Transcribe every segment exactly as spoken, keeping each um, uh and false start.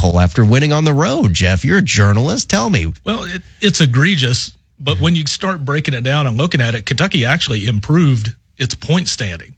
hole after winning on the road, Jeff. You're a journalist. Tell me. Well, it, it's egregious, but when you start breaking it down and looking at it, Kentucky actually improved its point standing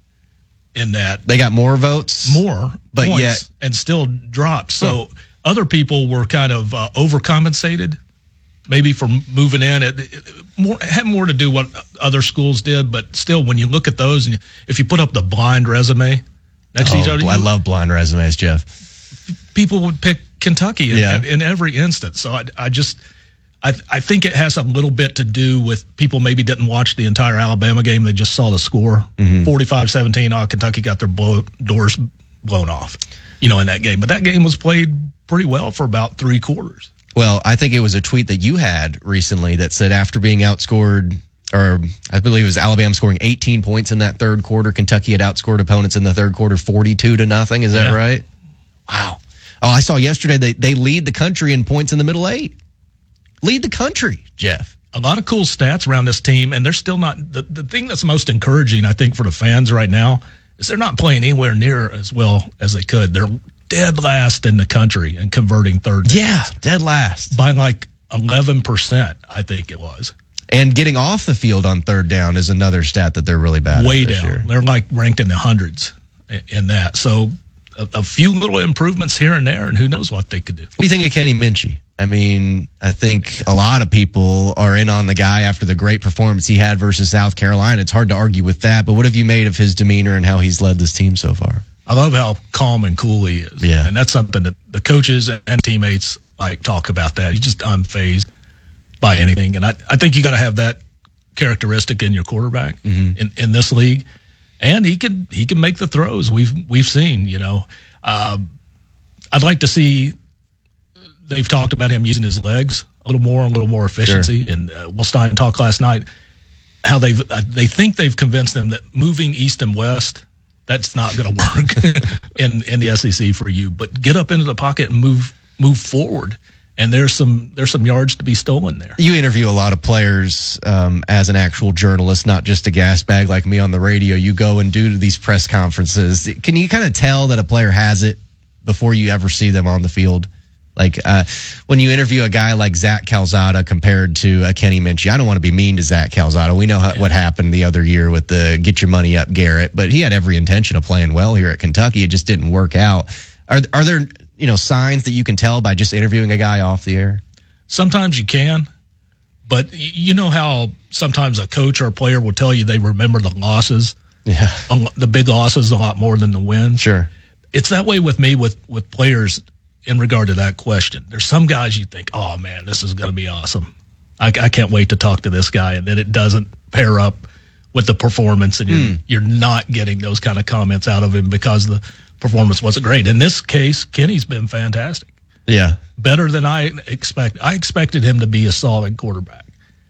in that. They got more votes? More but points yet, and still dropped. So huh. other people were kind of uh, overcompensated, maybe for moving in. It, it, more, it had more to do what other schools did, but still, when you look at those, and if you put up the blind resume next oh, to each other, I you, love blind resumes, Jeff. People would pick Kentucky in, yeah. in every instance. So I, I just, I, I think it has a little bit to do with people maybe didn't watch the entire Alabama game. They just saw the score, mm-hmm. forty-five seventeen. Oh, Kentucky got their blow, doors blown off, you know, in that game. But that game was played pretty well for about three quarters. Well, I think it was a tweet that you had recently that said after being outscored, or I believe it was Alabama scoring eighteen points in that third quarter, Kentucky had outscored opponents in the third quarter forty-two to nothing. Is that yeah. right? Wow. Oh, I saw yesterday they, they lead the country in points in the middle eight. Lead the country, Jeff. A lot of cool stats around this team, and they're still not the, – the thing that's most encouraging, I think, for the fans right now is they're not playing anywhere near as well as they could. They're dead last in the country and converting third. Yeah, dead last. By like eleven percent, I think it was. And getting off the field on third down is another stat that they're really bad Way at this down. year. They're like ranked in the hundreds in that. So a, a few little improvements here and there, and who knows what they could do. What do you think of Kenny Minchey? I mean, I think a lot of people are in on the guy after the great performance he had versus South Carolina. It's hard to argue with that, but what have you made of his demeanor and how he's led this team so far? I love how calm and cool he is. Yeah. And that's something that the coaches and teammates like talk about that. He's just unfazed by anything. And I, I think you got to have that characteristic in your quarterback mm-hmm. in, in this league. And he can he can make the throws we've we've seen, you know. Um, I'd like to see they've talked about him using his legs a little more, a little more efficiency. Sure. And uh, Will Stein talked last night how they've uh, they think they've convinced them that moving east and west, that's not going to work in, in the S E C for you. But get up into the pocket and move move forward. And there's some there's some yards to be stolen there. You interview a lot of players um, as an actual journalist, not just a gas bag like me on the radio. You go and do these press conferences. Can you kind of tell that a player has it before you ever see them on the field? Like uh, when you interview a guy like Zach Calzada compared to a Kenny Minchey, I don't want to be mean to Zach Calzada. We know how, yeah. what happened the other year with the get your money up Garrett, but he had every intention of playing well here at Kentucky. It just didn't work out. Are are there you know signs that you can tell by just interviewing a guy off the air? Sometimes you can, but you know how sometimes a coach or a player will tell you they remember the losses, yeah, the big losses a lot more than the wins. Sure, it's that way with me with with players. In regard to that question, there's some guys you think, oh man, this is going to be awesome. I, I can't wait to talk to this guy. And then it doesn't pair up with the performance and you're, mm. you're not getting those kind of comments out of him because the performance wasn't great. In this case, Kenny's been fantastic. Yeah. Better than I expect. I expected him to be a solid quarterback.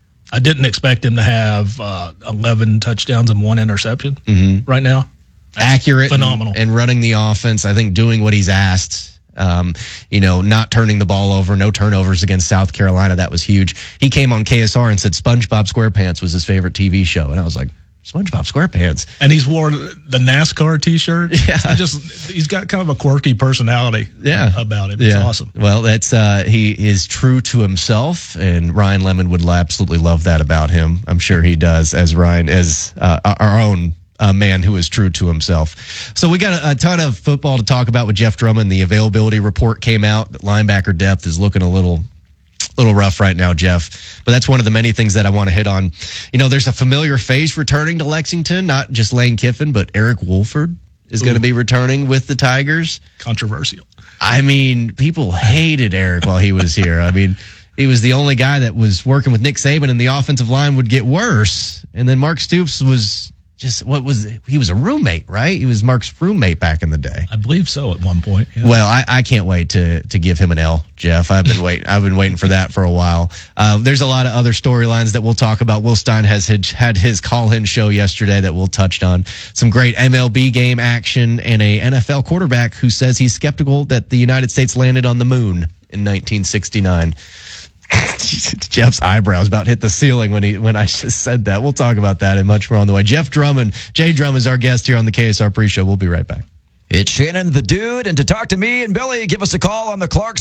I didn't expect him to have uh, eleven touchdowns and one interception mm-hmm. right now. That's accurate. Phenomenal. And, and running the offense, I think doing what he's asked. Um, you know, not turning the ball over, no turnovers against South Carolina. That was huge. He came on K S R and said SpongeBob SquarePants was his favorite T V show. And I was like, SpongeBob SquarePants. And he's wore the NASCAR T-shirt. Yeah. I just, he's got kind of a quirky personality yeah. about him. It's yeah. awesome. Well, that's, uh, he is true to himself, and Ryan Lemon would absolutely love that about him. I'm sure he does, as Ryan, as uh, our own a man who is true to himself. So we got a, a ton of football to talk about with Jeff Drummond. The availability report came out. Linebacker depth is looking a little little rough right now, Jeff. But that's one of the many things that I want to hit on. You know, there's a familiar face returning to Lexington, not just Lane Kiffin, but Eric Wolford is going to be returning with the Tigers. Controversial. I mean, people hated Eric while he was here. I mean, he was the only guy that was working with Nick Saban, and the offensive line would get worse. And then Mark Stoops was... Just what was it? He was a roommate, right? He was Mark's roommate back in the day. I believe so at one point. Yeah. Well, I, I can't wait to to give him an L, Jeff. I've been waiting. I've been waiting for that for a while. Uh, there's a lot of other storylines that we'll talk about. Will Stein has had his call-in show yesterday that we'll touch on. Some great M L B game action and a N F L quarterback who says he's skeptical that the United States landed on the moon in nineteen sixty-nine. Jeff's eyebrows about hit the ceiling when he when I just said that. We'll talk about that and much more on the way. Jeff Drummond, Jay Drum is our guest here on the K S R Pre-Show. We'll be right back. It's Shannon the Dude, and to talk to me and Billy, give us a call on the Clark